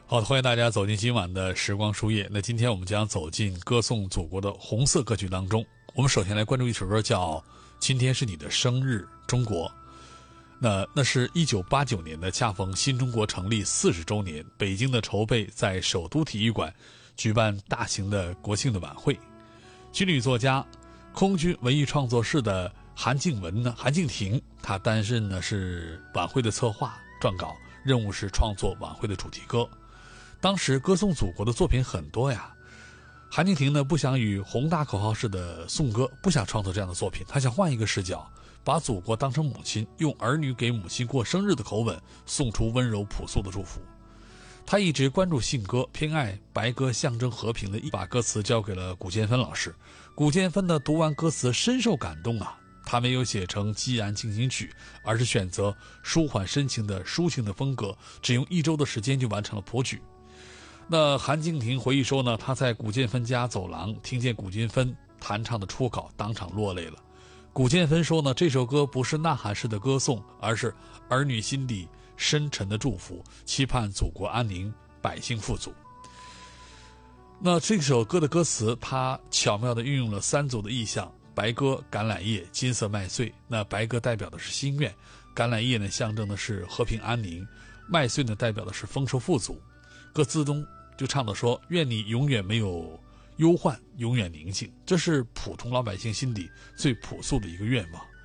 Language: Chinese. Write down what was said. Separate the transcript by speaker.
Speaker 1: 好的，欢迎大家走进今晚的时光书页。那今天我们将走进歌颂祖国的红色歌曲当中。我们首先来关注一首歌，叫《今天是你的生日，中国》。那是1989年的，恰逢新中国成立40周年，北京的筹备在首都体育馆举办大型的国庆的晚会。军旅作家、空军文艺创作室的韩静婷，她担任的是晚会的策划、撰稿，任务是创作晚会的主题歌。当时歌颂祖国的作品很多呀，韩静婷呢不想与宏大口号式的颂歌，不想创作这样的作品，她想换一个视角，把祖国当成母亲，用儿女给母亲过生日的口吻，送出温柔朴素的祝福。她一直关注信歌，偏爱白鸽象征和平的把歌词交给了古建芬老师。古建芬呢读完歌词深受感动啊，他没有写成激昂进行曲，而是选择舒缓深情的抒情的风格，只用1周的时间就完成了谱曲。那韩静婷回忆说呢，他在古建芬家走廊听见古建芬弹唱的初稿，当场落泪了。古建芬说呢，这首歌不是呐喊式的歌颂，而是儿女心底深沉的祝福，期盼祖国安宁，百姓富足。那这首歌的歌词，它巧妙地运用了3组的意象：白鸽、橄榄叶、金色麦穗。那白鸽代表的是心愿，橄榄叶呢象征的是和平安宁，麦穗呢代表的是丰收富足。歌词中就唱的说，愿你永远没有忧患，永远宁静，这是普通老百姓心底最朴素的一个愿望。